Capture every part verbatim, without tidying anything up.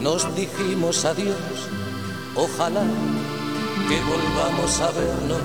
nos dijimos adiós, ojalá que volvamos a vernos.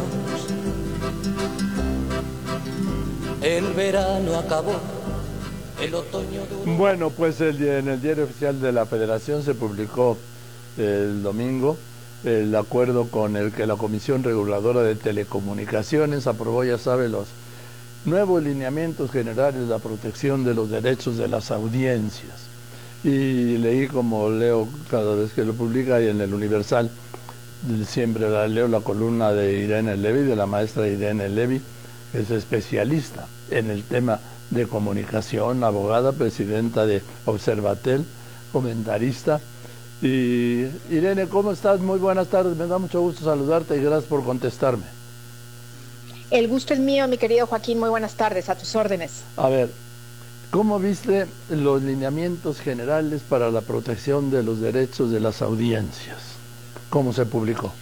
El verano acabó, el otoño duró. Bueno, pues el, en el diario oficial de la Federación se publicó el domingo el acuerdo con el que la Comisión Reguladora de Telecomunicaciones aprobó, ya sabe, los nuevos lineamientos generales de la protección de los derechos de las audiencias. Y leí, como leo cada vez que lo publica, y en el Universal siempre la leo, la columna de Irene Levy, de la maestra Irene Levy, que es especialista en el tema de comunicación, abogada, presidenta de Observatel, comentarista. Y Irene, ¿cómo estás? Muy buenas tardes, me da mucho gusto saludarte y gracias por contestarme. El gusto es mío, mi querido Joaquín, muy buenas tardes, a tus órdenes. A ver, ¿cómo viste los lineamientos generales para la protección de los derechos de las audiencias? ¿Cómo se publicó?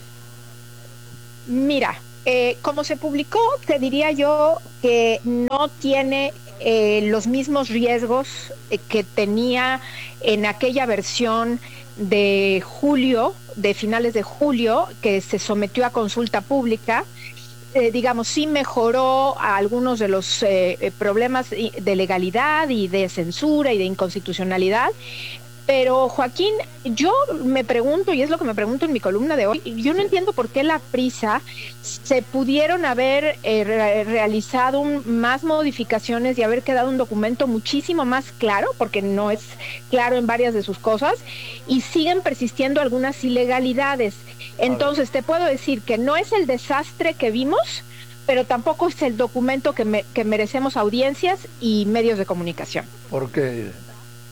Mira, eh, como se publicó, te diría yo que no tiene eh, los mismos riesgos eh, que tenía en aquella versión de julio, de finales de julio, que se sometió a consulta pública. Eh, digamos, sí mejoró a algunos de los eh, problemas de legalidad y de censura y de inconstitucionalidad. Pero, Joaquín, yo me pregunto, y es lo que me pregunto en mi columna de hoy, yo no entiendo por qué la prisa. Se pudieron haber eh, re realizado un, más modificaciones y haber quedado un documento muchísimo más claro, porque no es claro en varias de sus cosas, y siguen persistiendo algunas ilegalidades. Entonces, te puedo decir que no es el desastre que vimos, pero tampoco es el documento que, me, que merecemos audiencias y medios de comunicación. ¿Por qué?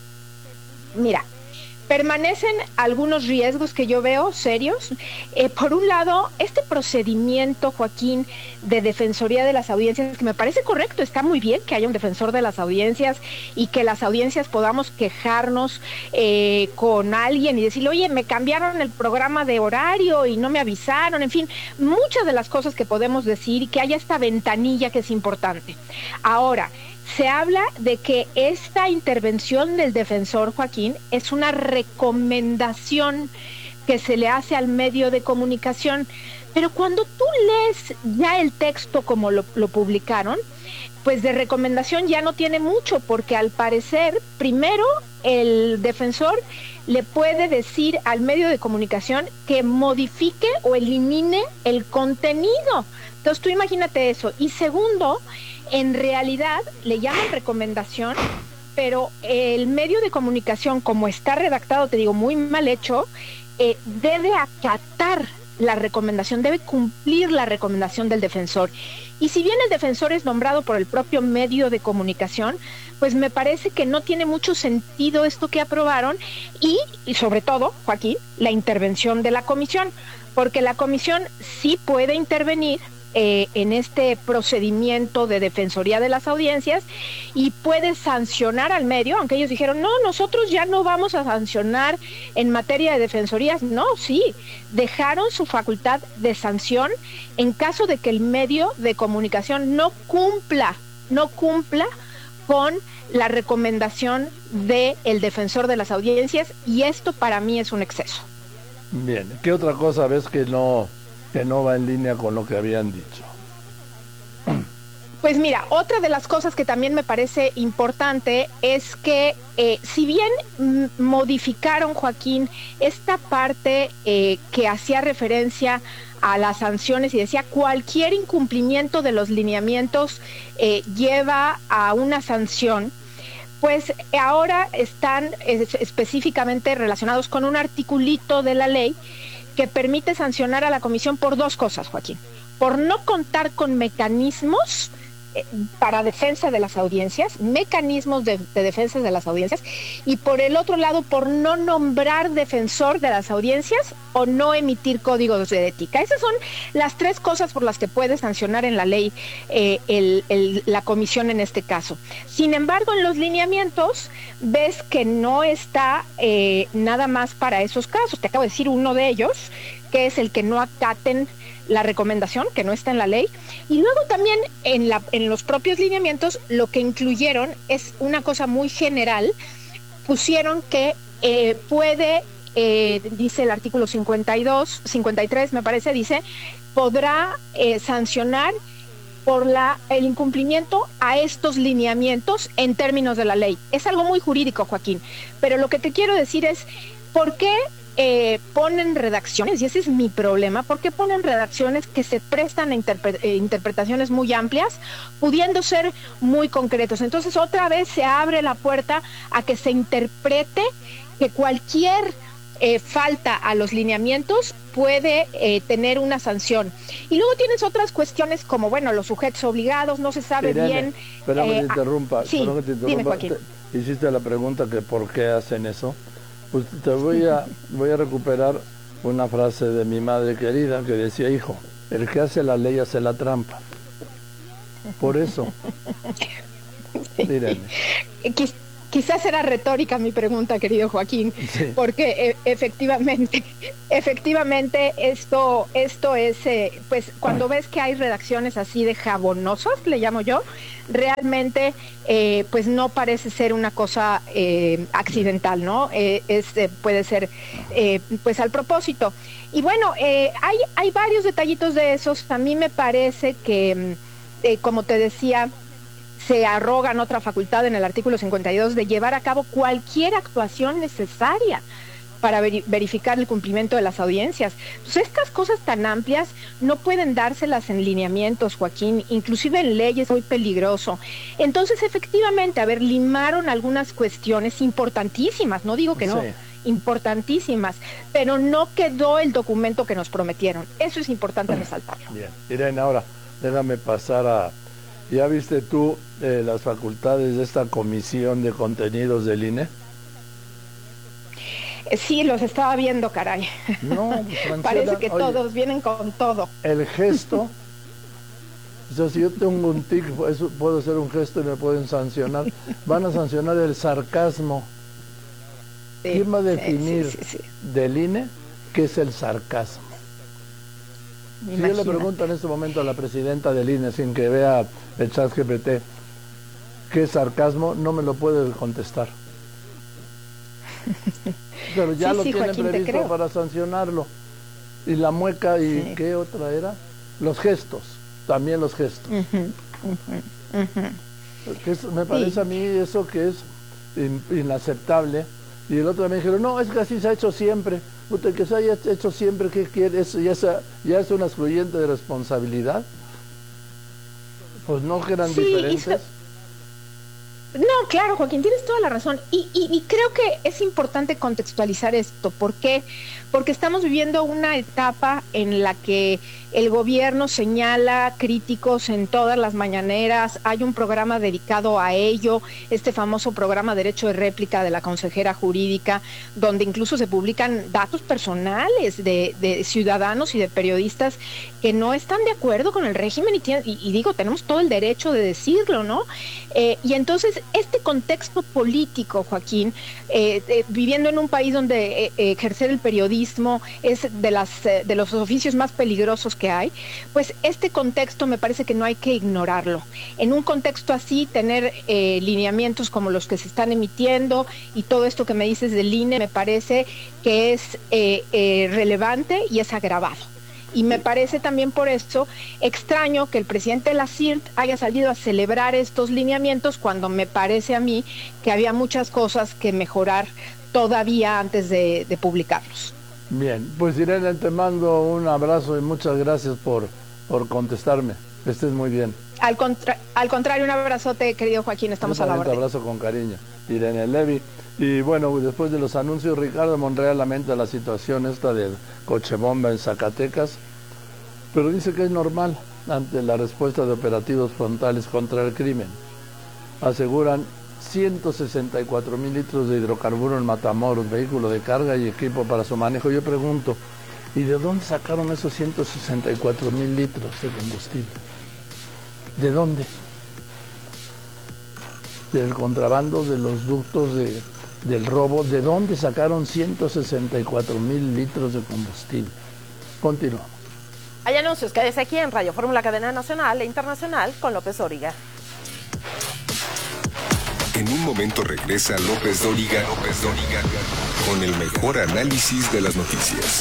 Mira, permanecen algunos riesgos que yo veo serios. Eh, por un lado, este procedimiento, Joaquín, de defensoría de las audiencias, que me parece correcto, está muy bien que haya un defensor de las audiencias y que las audiencias podamos quejarnos eh, con alguien y decirle, oye, me cambiaron el programa de horario y no me avisaron, en fin, muchas de las cosas que podemos decir, y que haya esta ventanilla que es importante. Ahora, se habla de que esta intervención del defensor, Joaquín, es una recomendación que se le hace al medio de comunicación, pero cuando tú lees ya el texto como lo, lo publicaron, pues de recomendación ya no tiene mucho, porque al parecer, primero, el defensor le puede decir al medio de comunicación que modifique o elimine el contenido. Entonces tú imagínate eso. Y segundo, en realidad le llaman recomendación, pero el medio de comunicación, como está redactado, te digo, muy mal hecho, eh, debe acatar la recomendación, debe cumplir la recomendación del defensor. Y si bien el defensor es nombrado por el propio medio de comunicación, pues me parece que no tiene mucho sentido esto que aprobaron y, y sobre todo, Joaquín, la intervención de la comisión, porque la comisión sí puede intervenir Eh, en este procedimiento de defensoría de las audiencias y puede sancionar al medio, aunque ellos dijeron, no, nosotros ya no vamos a sancionar en materia de defensorías. No, sí, dejaron su facultad de sanción en caso de que el medio de comunicación no cumpla, no cumpla con la recomendación del defensor de las audiencias, y esto para mí es un exceso. Bien, ¿qué otra cosa ves que no... que no va en línea con lo que habían dicho? Pues mira, otra de las cosas que también me parece importante es que eh, si bien m- modificaron, Joaquín, esta parte eh, que hacía referencia a las sanciones y decía cualquier incumplimiento de los lineamientos eh, lleva a una sanción, pues ahora están es, específicamente relacionados con un articulito de la ley que permite sancionar a la comisión por dos cosas, Joaquín. Por no contar con mecanismos eh, para defensa de las audiencias, mecanismos de, de defensa de las audiencias, y por el otro lado, por no nombrar defensor de las audiencias o no emitir códigos de ética. Esas son las tres cosas por las que puede sancionar en la ley eh, el, el, la comisión en este caso. Sin embargo, en los lineamientos ves que no está eh, nada más para esos casos. Te acabo de decir uno de ellos, que es el que no acaten la recomendación, que no está en la ley. Y luego también en, la, en los propios lineamientos lo que incluyeron es una cosa muy general. Pusieron que eh, puede eh, dice el artículo cincuenta y dos, cincuenta y tres me parece, dice, podrá eh, sancionar por la, el incumplimiento a estos lineamientos en términos de la ley. Es algo muy jurídico, Joaquín, pero lo que te quiero decir es, ¿por qué eh, ponen redacciones? Y ese es mi problema, ¿por qué ponen redacciones que se prestan a interpre- eh, interpretaciones muy amplias, pudiendo ser muy concretos? Entonces, otra vez se abre la puerta a que se interprete que cualquier eh, falta a los lineamientos puede eh, tener una sanción. Y luego tienes otras cuestiones como, bueno, los sujetos obligados, no se sabe Irene, bien. Espérame, eh, te interrumpa. sí, Perdón que te interrumpa. dime, Joaquín. Te, hiciste la pregunta que por qué hacen eso. Pues te voy a, voy a recuperar una frase de mi madre querida que decía, hijo, el que hace la ley hace la trampa. Por eso. Irene. Quiz, quizás era retórica mi pregunta, querido Joaquín, sí. porque e, efectivamente, efectivamente esto, esto es, eh, pues cuando ves que hay redacciones así de jabonosas, le llamo yo, realmente eh, pues no parece ser una cosa eh, accidental, ¿no? Eh, es, eh, puede ser eh, pues al propósito. Y bueno, eh, hay, hay varios detallitos de esos. A mí me parece que, eh, como te decía, se arrogan otra facultad en el artículo cincuenta y dos de llevar a cabo cualquier actuación necesaria para ver, verificar el cumplimiento de las audiencias. Pues estas cosas tan amplias no pueden dárselas en lineamientos, Joaquín, inclusive en leyes, muy peligroso. Entonces, efectivamente, a ver, limaron algunas cuestiones importantísimas, no digo que no, sí. importantísimas, pero no quedó el documento que nos prometieron. Eso es importante resaltarlo. Bien, Irene, ahora déjame pasar a... ¿Ya viste tú eh, las facultades de esta comisión de contenidos del I N E? Sí, los estaba viendo, caray. No, pues, parece que oye, todos vienen con todo. El gesto, o sea, si yo tengo un tic, eso, puedo hacer un gesto y me pueden sancionar. Van a sancionar el sarcasmo. Sí, ¿quién va a definir sí, sí, sí, sí. del I N E qué es el sarcasmo? Si yo le pregunto en este momento a la presidenta del I N E sin que vea el chat G P T qué es sarcasmo, no me lo puede contestar. Pero ya sí, lo sí, tienen Joaquín, previsto para sancionarlo. Y la mueca, ¿y sí. qué otra era? Los gestos, también los gestos. Uh-huh, uh-huh, uh-huh. Que es, me parece sí. a mí eso que es in, inaceptable. Y el otro me dijeron, no, es que así se ha hecho siempre. Usted que se haya hecho siempre, ¿qué quiere? ¿Eso ya, es, ya es un excluyente de responsabilidad? Pues no que eran sí, diferentes. Eso... No, claro, Joaquín, tienes toda la razón. Y, y, y creo que es importante contextualizar esto. ¿Por qué? Porque estamos viviendo una etapa en la que el gobierno señala críticos en todas las mañaneras. Hay un programa dedicado a ello, este famoso programa Derecho de Réplica de la consejera jurídica, donde incluso se publican datos personales de, de ciudadanos y de periodistas que no están de acuerdo con el régimen y, tienen, y, y digo, tenemos todo el derecho de decirlo, ¿no? Eh, y entonces este contexto político, Joaquín, eh, eh, viviendo en un país donde eh, ejercer el periodismo es de, las, eh, de los oficios más peligrosos que hay, pues este contexto me parece que no hay que ignorarlo. En un contexto así, tener eh, lineamientos como los que se están emitiendo y todo esto que me dices del I N E me parece que es eh, eh, relevante y es agravado. Y me parece también por eso extraño que el presidente de la C I R T haya salido a celebrar estos lineamientos cuando me parece a mí que había muchas cosas que mejorar todavía antes de, de publicarlos. Bien, pues Irene, te mando un abrazo y muchas gracias por, por contestarme. Estés muy bien. Al, contra al contrario, un abrazote, querido Joaquín, estamos a la orden. Un abrazo con cariño. Irene Levy. Y bueno, después de los anuncios, Ricardo Monreal lamenta la situación esta del coche bomba en Zacatecas, pero dice que es normal ante la respuesta de operativos frontales contra el crimen. Aseguran ciento sesenta y cuatro mil litros de hidrocarburo en Matamoros, vehículo de carga y equipo para su manejo. Yo pregunto, ¿y de dónde sacaron esos ciento sesenta y cuatro mil litros de combustible? ¿De dónde? Del contrabando, de los ductos de, del robo. ¿De dónde sacaron ciento sesenta y cuatro mil litros de combustible? Continuamos. Hay anuncios, quédese aquí en Radio Fórmula Cadena Nacional e Internacional con López Origa. En En un momento regresa López Dóriga, López Dóriga, con el mejor análisis de las noticias.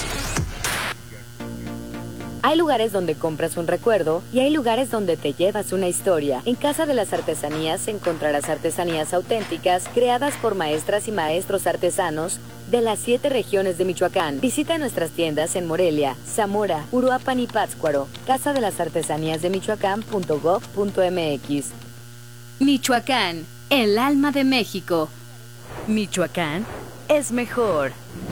Hay lugares donde compras un recuerdo y hay lugares donde te llevas una historia. En Casa de las Artesanías encontrarás artesanías auténticas creadas por maestras y maestros artesanos de las siete regiones de Michoacán. Visita nuestras tiendas en Morelia, Zamora, Uruapan y Pátzcuaro. Casa de las Artesanías de Michoacán punto gov punto mx. Michoacán, el alma de México. Michoacán es mejor.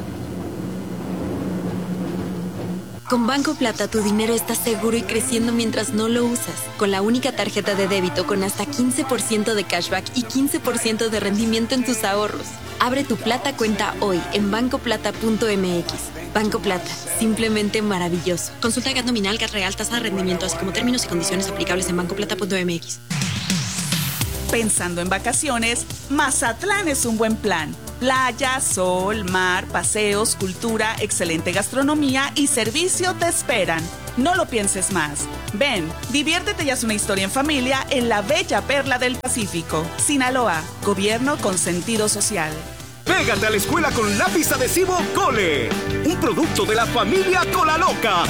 Con Banco Plata tu dinero está seguro y creciendo mientras no lo usas. Con la única tarjeta de débito con hasta quince por ciento de cashback y quince por ciento de rendimiento en tus ahorros. Abre tu Plata cuenta hoy en banco plata punto mx. Banco Plata, simplemente maravilloso. Consulta G A T nominal, G A T real, tasa de rendimiento, así como términos y condiciones aplicables en banco plata punto mx. Pensando en vacaciones, Mazatlán es un buen plan. Playa, sol, mar, paseos, cultura, excelente gastronomía y servicio te esperan. No lo pienses más. Ven, diviértete y haz una historia en familia en la bella perla del Pacífico. Sinaloa, gobierno con sentido social. Pégate a la escuela con lápiz adhesivo Cole, un producto de la familia Cola Loca.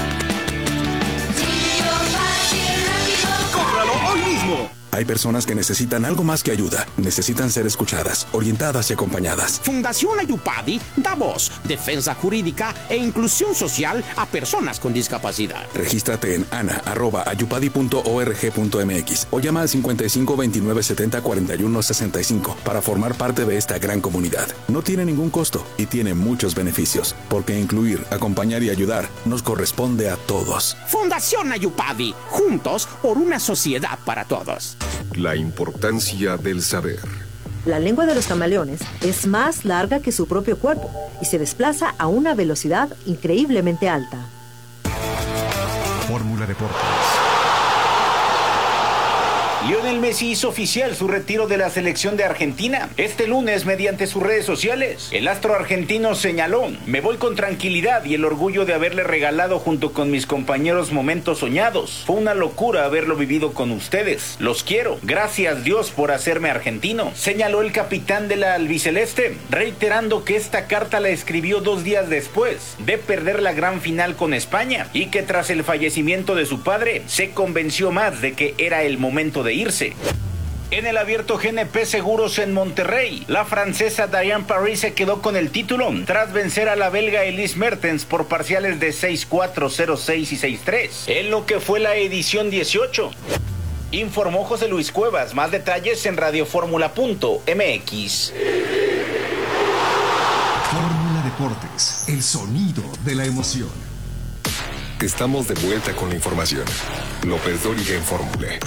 ¡Cómpralo hoy mismo! Hay personas que necesitan algo más que ayuda. Necesitan ser escuchadas, orientadas y acompañadas. Fundación Ayupadi da voz, defensa jurídica e inclusión social a personas con discapacidad. Regístrate en ana arroba ayupadi punto org punto mx o llama al cincuenta y cinco veintinueve setenta cuarenta y uno sesenta y cinco para formar parte de esta gran comunidad. No tiene ningún costo y tiene muchos beneficios, porque incluir, acompañar y ayudar nos corresponde a todos. Fundación Ayupadi, juntos por una sociedad para todos. La importancia del saber. La lengua de los camaleones es más larga que su propio cuerpo y se desplaza a una velocidad increíblemente alta. Fórmula Deportes. Lionel Messi hizo oficial su retiro de la selección de Argentina. Este lunes, mediante sus redes sociales, el astro argentino señaló: me voy con tranquilidad y el orgullo de haberle regalado junto con mis compañeros momentos soñados. Fue una locura haberlo vivido con ustedes. Los quiero. Gracias Dios por hacerme argentino, señaló el capitán de la albiceleste, reiterando que esta carta la escribió dos días después de perder la gran final con España y que tras el fallecimiento de su padre se convenció más de que era el momento de irse. En el abierto G N P Seguros en Monterrey, la francesa Diane Paris se quedó con el título tras vencer a la belga Elise Mertens por parciales de seis cuatro, cero seis y seis tres, en lo que fue la edición dieciocho. Informó José Luis Cuevas. Más detalles en radioformula punto mx. Fórmula Deportes, el sonido de la emoción. Estamos de vuelta con la información. López Dóriga en Fórmula.